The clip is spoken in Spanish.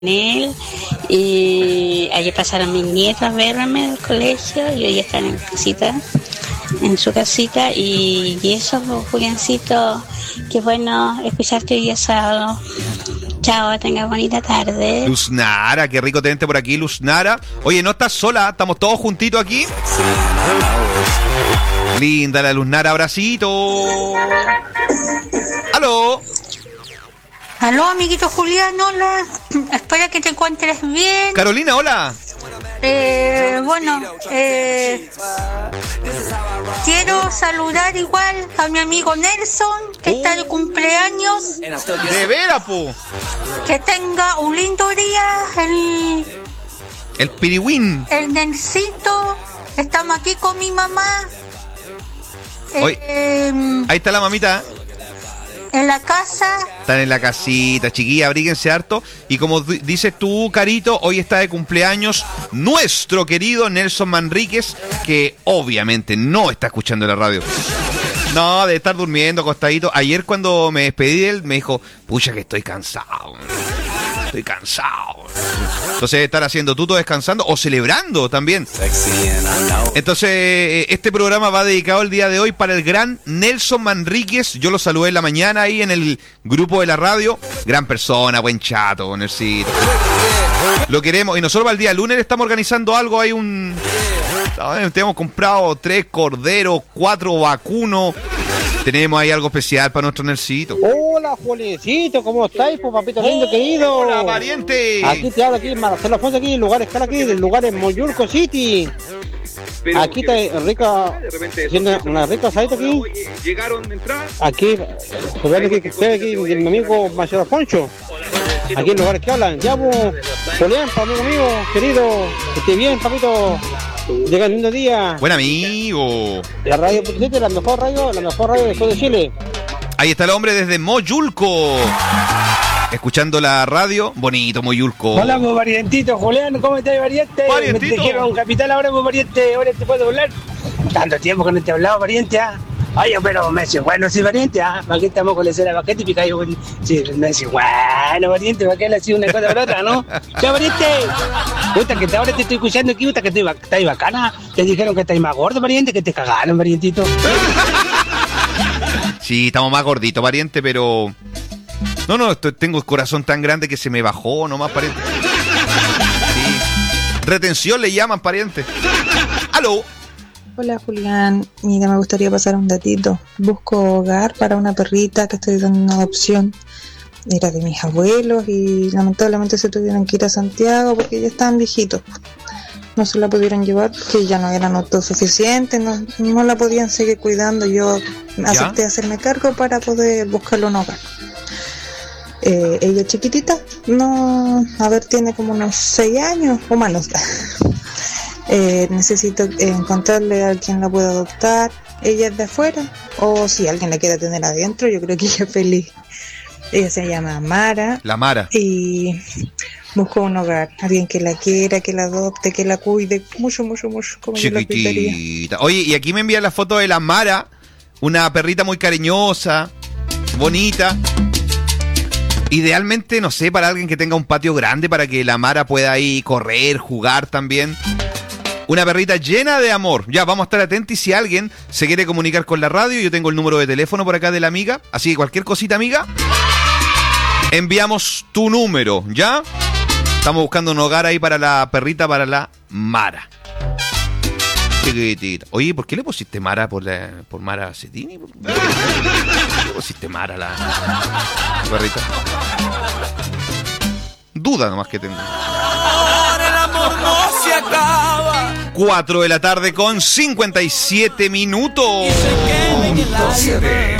él y allí pasaron mis nietos a verme al colegio y hoy están en casita, en su casita y eso, Juliancito, qué bueno escucharte hoy día sábado. Chao, tenga bonita tarde. Luz Nara, qué rico tenerte por aquí, Luz Nara. Oye, no estás sola, estamos todos juntitos aquí. Linda la Luz Nara, abracito. ¡Aló! Aló, amiguito Julián, hola. Espero que te encuentres bien. Carolina, hola. Quiero saludar igual a mi amigo Nelson, que está de cumpleaños. De veras, po. Que tenga un lindo día. El pirigüín. El Nelsito. Estamos aquí con mi mamá. Ahí está la mamita. En la casa. Están en la casita, chiquilla, abríguense harto. Y como dices tú, Carito, hoy está de cumpleaños nuestro querido Nelson Manríquez, que obviamente no está escuchando la radio. No, de estar durmiendo, acostadito. Ayer cuando me despedí de él, me dijo, pucha que estoy cansado. Estoy cansado. Entonces debe estar haciendo tuto descansando o celebrando también. Entonces este programa va dedicado el día de hoy para el gran Nelson Manríquez. Yo lo saludé en la mañana ahí en el grupo de la radio. Gran persona, buen chato, Nelsito. Lo queremos. Y nosotros para el día lunes estamos organizando algo. Hay hemos comprado 3 corderos, 4 vacunos. Tenemos ahí algo especial para nuestro Nelsito. Hola, Juancito, ¿cómo estáis, pues, papito lindo, querido? Hola, pariente. Aquí te hablo, aquí, Marcelo Alfonso, aquí, lugar escala aquí, del lugar en Moyurco City. Pero aquí está rica, haciendo una rica asadita aquí. ¿Llegaron de entrar? Aquí, pues que estoy aquí, mi amigo Marcelo Alfonso. Aquí en lugares que hablan. Ya, pues, Julián, amigo mío, querido, que esté bien, papito. Llega el lindo día. Buen amigo. La radio Puticete, la mejor radio del sur de Chile. Ahí está el hombre desde Moyulco. Escuchando la radio. Bonito, Moyulco. Hola, pues, parientito. Julián, ¿cómo estás, pariente? Parientito. Me dijeron un capital ahora, pues, pariente. Ahora te puedo hablar. Tanto tiempo que no te he hablado, pariente, ¿ah? Oye, pero me decís, bueno, sí, pariente, ¿ah? ¿Para qué estamos con la cera paquete y pica yo? Sí, me decís, bueno, pariente, ¿para qué le ha sido una cosa por otra, no? Ya, pariente. Puta, que ahora te estoy escuchando aquí, puta, que estáis bacana. Te dijeron que estáis más gordo, pariente, que te cagaron, parientito. Sí, estamos más gorditos, pariente, pero... No, tengo el corazón tan grande que se me bajó nomás, pariente. Sí. Retención le llaman, pariente. ¡Aló! Hola, Julián. Mira, me gustaría pasar un datito. Busco hogar para una perrita que estoy dando una adopción. Era de mis abuelos y lamentablemente se tuvieron que ir a Santiago porque ya estaban viejitos. No se la pudieron llevar porque ya no eran autosuficientes, no la podían seguir cuidando. Yo acepté hacerme cargo para poder buscarle un hogar. Ella chiquitita, tiene como unos 6 años o menos. Necesito encontrarle a alguien la pueda adoptar. Ella es de afuera, o si alguien la quiere tener adentro, yo creo que ella es feliz. Ella se llama Mara. La Mara. Y busco un hogar, alguien que la quiera, que la adopte, que la cuide mucho, como yo la cuidaría. Oye, y aquí me envían la foto de la Mara, una perrita muy cariñosa, bonita. Idealmente, no sé, para alguien que tenga un patio grande para que la Mara pueda ahí correr, jugar también. Una perrita llena de amor. Ya, vamos a estar atentos y si alguien se quiere comunicar con la radio, yo tengo el número de teléfono por acá de la amiga. Así que cualquier cosita, amiga, enviamos tu número, ¿ya? Estamos buscando un hogar ahí para la perrita, para la Mara. Chiquitita. Oye, ¿por qué le pusiste Mara por Mara Cetini? ¿Por qué le pusiste Mara a la perrita? Duda nomás que tengo. 4 de la tarde con 57 minutos.